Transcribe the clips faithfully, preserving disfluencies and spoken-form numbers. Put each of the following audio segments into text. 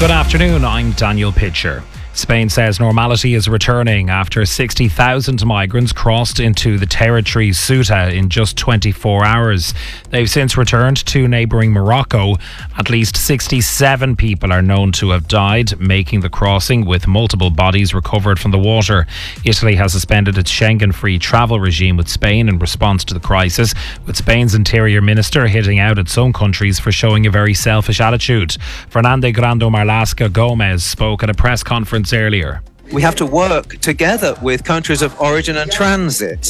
Good afternoon, I'm Daniel Pitcher. Spain says normality is returning after sixty thousand migrants crossed into the territory Ceuta in just twenty-four hours. They've since returned to neighbouring Morocco. At least sixty-seven people are known to have died making the crossing, with multiple bodies recovered from the water. Italy has suspended its Schengen-free travel regime with Spain in response to the crisis, with Spain's interior minister hitting out at some countries for showing a very selfish attitude. Fernando Grando Marlaska Gomez spoke at a press conference earlier. We have to work together with countries of origin and transit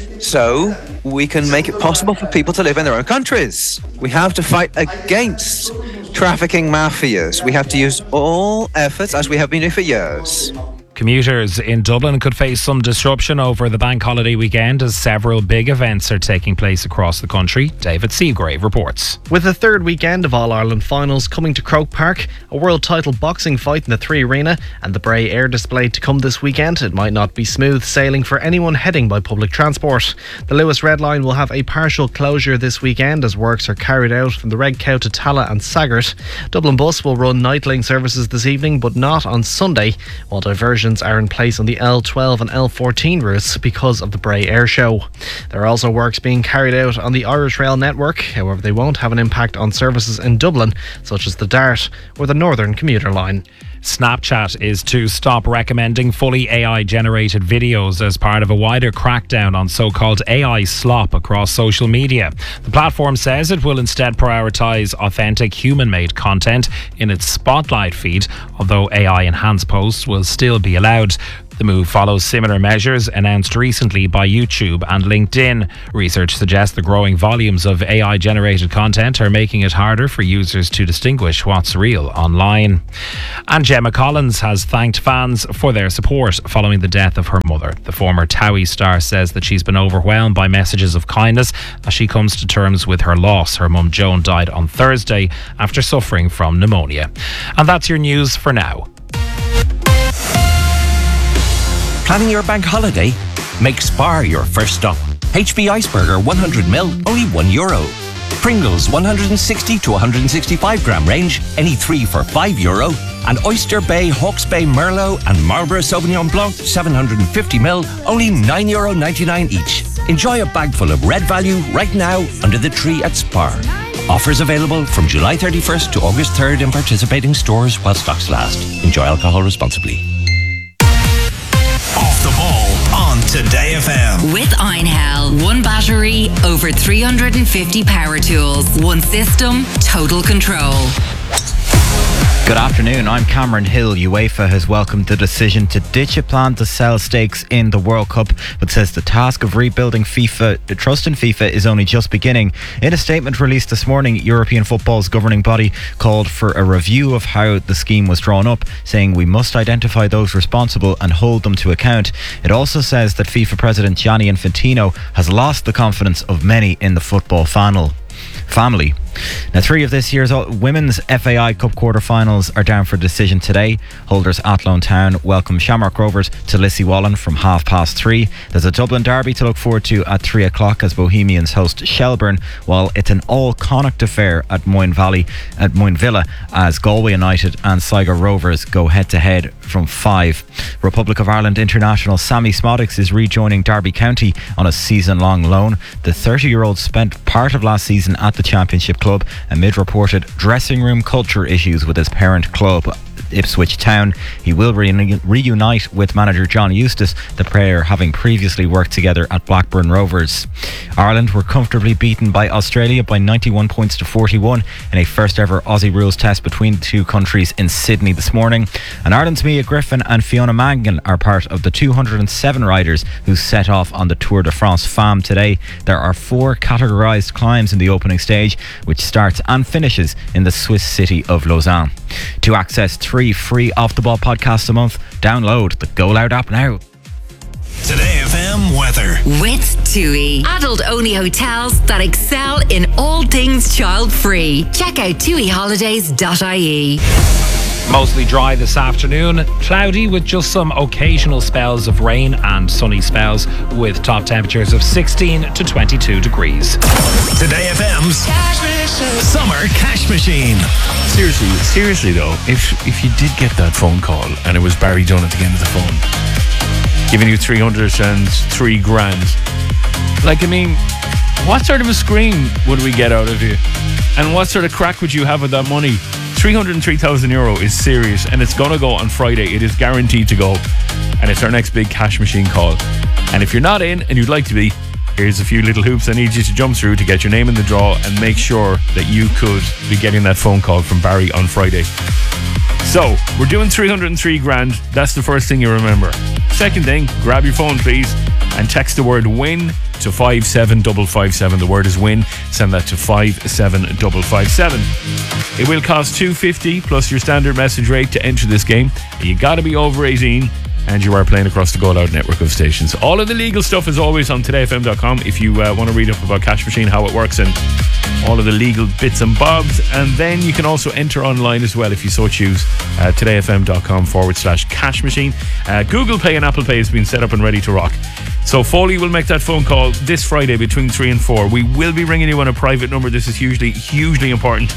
so we can make it possible for people to live in their own countries. We have to fight against trafficking mafias. We have to use all efforts, as we have been doing for years. Commuters in Dublin could face some disruption over the bank holiday weekend as several big events are taking place across the country. David Seagrave reports. With the third weekend of All-Ireland finals coming to Croke Park, a world title boxing fight in the Three Arena and the Bray Air Display to come this weekend, it might not be smooth sailing for anyone heading by public transport. The Lewis Red Line will have a partial closure this weekend as works are carried out from the Red Cow to Talla and Saggart. Dublin Bus will run Nightling services this evening but not on Sunday, while diversions are in place on the L twelve and L fourteen routes because of the Bray Air Show. There are also works being carried out on the Irish Rail network, however they won't have an impact on services in Dublin, such as the Dart or the Northern Commuter Line. Snapchat is to stop recommending fully A I-generated videos as part of a wider crackdown on so-called A I slop across social media. The platform says it will instead prioritise authentic human-made content in its Spotlight feed, although A I-enhanced posts will still be allowed. The move follows similar measures announced recently by YouTube and LinkedIn. Research suggests the growing volumes of A I-generated content are making it harder for users to distinguish what's real online. And Gemma Collins has thanked fans for their support following the death of her mother. The former Towie star says that she's been overwhelmed by messages of kindness as she comes to terms with her loss. Her mum Joan died on Thursday after suffering from pneumonia. And that's your news for now. Planning your bank holiday? Make Spar your first stop. H B Iceberger one hundred mil, only one euro. Pringles one hundred sixty to one hundred sixty-five gram range, any three for five euro. And Oyster Bay, Hawke's Bay Merlot and Marlborough Sauvignon Blanc seven hundred fifty mil, only nine euro ninety-nine each. Enjoy a bag full of red value right now under the tree at Spar. Offers available from July thirty-first to August third in participating stores while stocks last. Enjoy alcohol responsibly. Off the ball on Today F M. With Einhell. One battery, over three hundred fifty power tools. One system, total control. Good afternoon, I'm Cameron Hill. UEFA has welcomed the decision to ditch a plan to sell stakes in the World Cup, but says the task of rebuilding FIFA, the trust in FIFA is only just beginning. In a statement released this morning, European football's governing body called for a review of how the scheme was drawn up, saying we must identify those responsible and hold them to account. It also says that FIFA President Gianni Infantino has lost the confidence of many in the football family. Family. Now, three of this year's Women's F A I Cup quarter-finals are down for decision today. Holders Athlone Town welcome Shamrock Rovers to Lissy Wallen from half past three. There's a Dublin derby to look forward to at three o'clock as Bohemians host Shelburne, while it's an all-Connacht affair at Moyne Valley, at Moyne Villa, as Galway United and Sligo Rovers go head-to-head from five. Republic of Ireland international Sammy Smodics is rejoining Derby County on a season-long loan. The thirty-year-old spent part of last season at the Championship Club amid reported dressing room culture issues with his parent club, Ipswich Town. He will re- reunite with manager John Eustace, the pair having previously worked together at Blackburn Rovers. Ireland were comfortably beaten by Australia by ninety-one points to forty-one in a first ever Aussie rules test between the two countries in Sydney this morning. And Ireland's Mia Griffin and Fiona Mangan are part of the two hundred seven riders who set off on the Tour de France Femme today. There are four categorised climbs in the opening stage, which starts and finishes in the Swiss city of Lausanne. To access three free Off the Ball podcasts a month, download the Go Loud app now. Today F M weather. With TUI. Adult-only hotels that excel in all things child-free. Check out tui holidays dot I E. Mostly dry this afternoon, cloudy with just some occasional spells of rain and sunny spells with top temperatures of sixteen to twenty-two degrees. Today F M's Summer Cash Machine. Seriously, seriously though, if if you did get that phone call and it was Barry Dunn at the end of the phone, giving you three hundred and three grand, like, I mean, what sort of a scream would we get out of you? And what sort of crack would you have with that money? three hundred three thousand euro is serious, and it's going to go on Friday. It is guaranteed to go, and it's our next big cash machine call. And if you're not in and you'd like to be, here's a few little hoops I need you to jump through to get your name in the draw and make sure that you could be getting that phone call from Barry on Friday. So, we're doing three hundred three grand. That's the first thing you remember. Second thing, grab your phone please and text the word WIN to five seven five five seven. The word is WIN. Send that to five seven five five seven. It will cost two fifty plus your standard message rate to enter this game. You got to be over eighteen, and you are playing across the Go Loud network of stations. All of the legal stuff is always on today f m dot com if you uh, want to read up about Cash Machine, how it works, and all of the legal bits and bobs. And then you can also enter online as well if you so choose. Uh, todayfm.com forward slash cash machine. Uh, Google Pay and Apple Pay has been set up and ready to rock. So Foley will make that phone call this Friday between three and four. We will be ringing you on a private number. This is hugely, hugely important.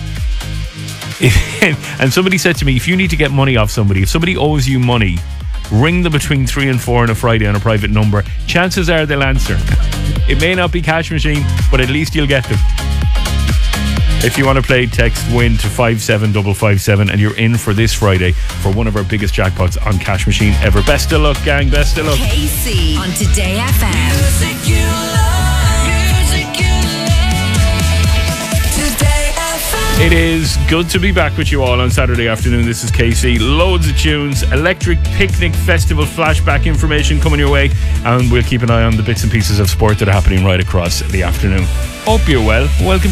And somebody said to me, if you need to get money off somebody, if somebody owes you money, ring them between three and four on a Friday on a private number. Chances are they'll answer. It may not be Cash Machine, but at least you'll get them. If you want to play, text WIN to five seven five five seven and you're in for this Friday for one of our biggest jackpots on Cash Machine ever. Best of luck, gang. Best of luck. K C on Today F M. Music you love, music you love. Today F M. It is good to be back with you all on Saturday afternoon. This is K C. Loads of tunes, Electric Picnic Festival flashback information coming your way, and we'll keep an eye on the bits and pieces of sport that are happening right across the afternoon. Hope you're well. Welcome